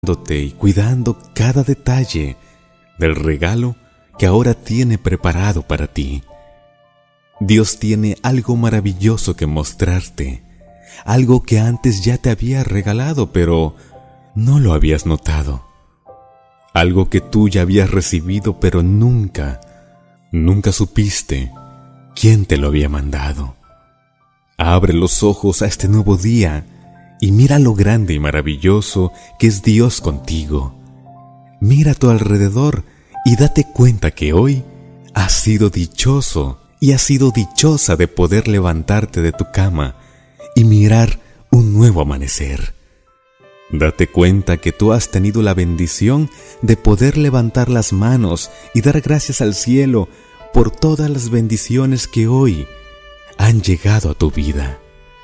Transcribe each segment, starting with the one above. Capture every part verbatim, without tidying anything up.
y cuidando cada detalle del regalo que ahora tiene preparado para ti. Dios tiene algo maravilloso que mostrarte, algo que antes ya te había regalado, pero no lo habías notado. Algo que tú ya habías recibido, pero nunca, nunca supiste quién te lo había mandado. Abre los ojos a este nuevo día y mira lo grande y maravilloso que es Dios contigo. Mira a tu alrededor y date cuenta que hoy has sido dichoso y has sido dichosa de poder levantarte de tu cama y mirar un nuevo amanecer. Date cuenta que tú has tenido la bendición de poder levantar las manos y dar gracias al cielo por todas las bendiciones que hoy han llegado a tu vida.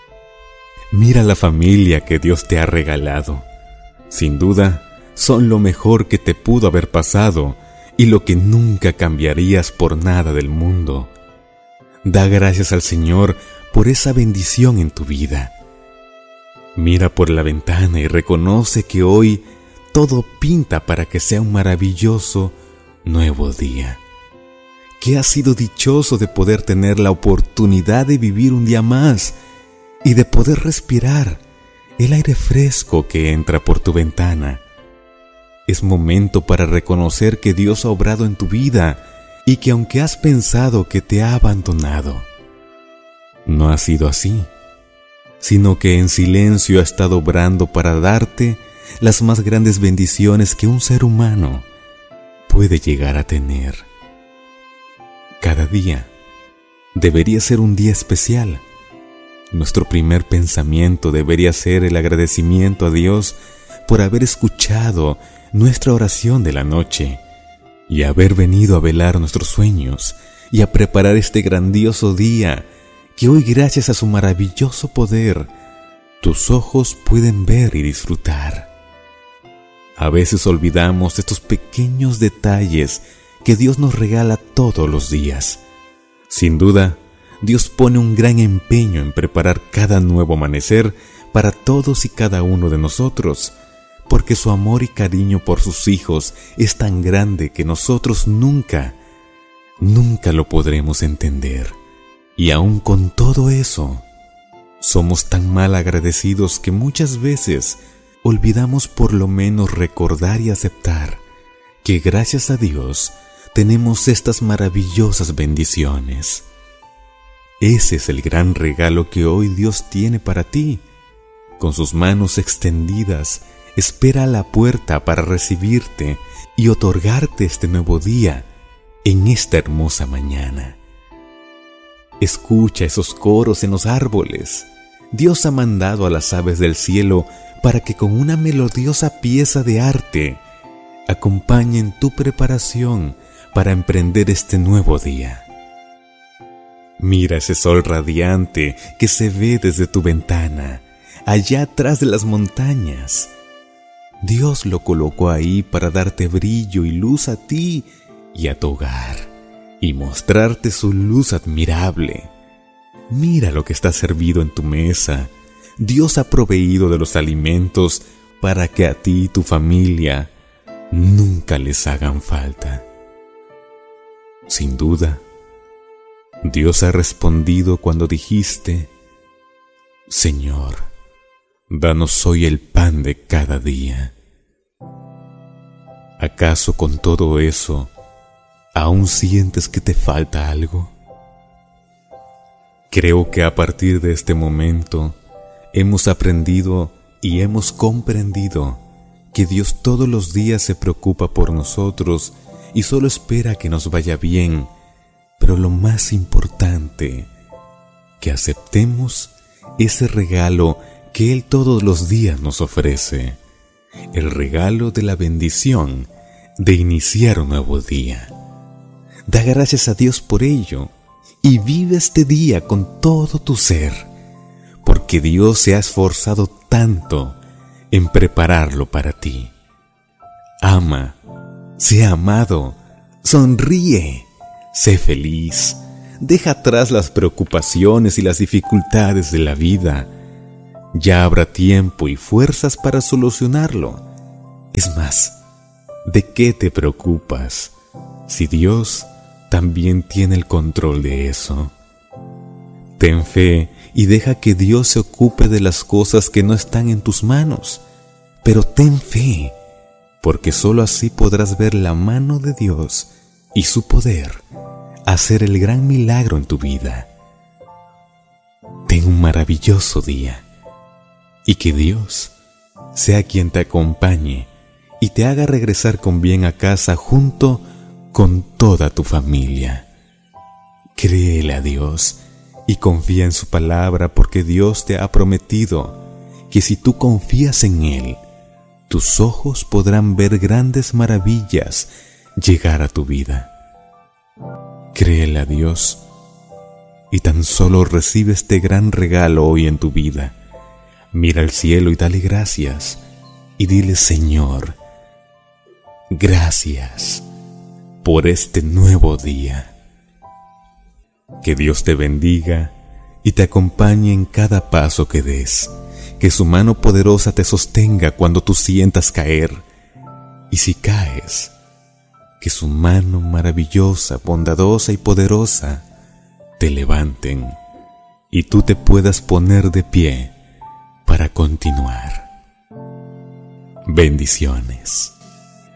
Mira la familia que Dios te ha regalado. Sin duda, son lo mejor que te pudo haber pasado y lo que nunca cambiarías por nada del mundo. Da gracias al Señor por esa bendición en tu vida. Mira por la ventana y reconoce que hoy todo pinta para que sea un maravilloso nuevo día. Que has sido dichoso de poder tener la oportunidad de vivir un día más y de poder respirar el aire fresco que entra por tu ventana. Es momento para reconocer que Dios ha obrado en tu vida y que aunque has pensado que te ha abandonado, no ha sido así, sino que en silencio ha estado obrando para darte las más grandes bendiciones que un ser humano puede llegar a tener. Cada día debería ser un día especial. Nuestro primer pensamiento debería ser el agradecimiento a Dios por haber escuchado nuestra oración de la noche y haber venido a velar nuestros sueños y a preparar este grandioso día que hoy, gracias a su maravilloso poder, tus ojos pueden ver y disfrutar. A veces olvidamos estos pequeños detalles que Dios nos regala todos los días. Sin duda, Dios pone un gran empeño en preparar cada nuevo amanecer para todos y cada uno de nosotros, porque su amor y cariño por sus hijos es tan grande que nosotros nunca, nunca lo podremos entender. Y aún con todo eso, somos tan mal agradecidos que muchas veces olvidamos por lo menos recordar y aceptar que gracias a Dios tenemos estas maravillosas bendiciones. Ese es el gran regalo que hoy Dios tiene para ti. Con sus manos extendidas, espera a la puerta para recibirte y otorgarte este nuevo día en esta hermosa mañana. Escucha esos coros en los árboles. Dios ha mandado a las aves del cielo para que con una melodiosa pieza de arte acompañen tu preparación para emprender este nuevo día. Mira ese sol radiante que se ve desde tu ventana, allá atrás de las montañas. Dios lo colocó ahí para darte brillo y luz a ti y a tu hogar, y mostrarte su luz admirable. Mira lo que está servido en tu mesa. Dios ha proveído de los alimentos para que a ti y tu familia nunca les hagan falta. Sin duda, Dios ha respondido cuando dijiste: Señor, danos hoy el pan de cada día. ¿Acaso con todo eso aún sientes que te falta algo? Creo que a partir de este momento hemos aprendido y hemos comprendido que Dios todos los días se preocupa por nosotros y solo espera que nos vaya bien, pero lo más importante, que aceptemos ese regalo que Él todos los días nos ofrece, el regalo de la bendición de iniciar un nuevo día. Da gracias a Dios por ello y vive este día con todo tu ser, porque Dios se ha esforzado tanto en prepararlo para ti. Ama, sé amado, sonríe, sé feliz, deja atrás las preocupaciones y las dificultades de la vida. Ya habrá tiempo y fuerzas para solucionarlo. Es más, ¿de qué te preocupas si Dios también tiene el control de eso? Ten fe y deja que Dios se ocupe de las cosas que no están en tus manos. Pero ten fe, porque sólo así podrás ver la mano de Dios y su poder hacer el gran milagro en tu vida. Ten un maravilloso día y que Dios sea quien te acompañe y te haga regresar con bien a casa junto con toda tu familia. Créele a Dios y confía en su palabra, porque Dios te ha prometido que si tú confías en Él, tus ojos podrán ver grandes maravillas llegar a tu vida. Créele a Dios y tan solo recibe este gran regalo hoy en tu vida. Mira al cielo y dale gracias y dile: Señor, gracias por este nuevo día. Que Dios te bendiga y te acompañe en cada paso que des. Que su mano poderosa te sostenga cuando tú sientas caer. Y si caes, que su mano maravillosa, bondadosa y poderosa te levanten y tú te puedas poner de pie para continuar. Bendiciones.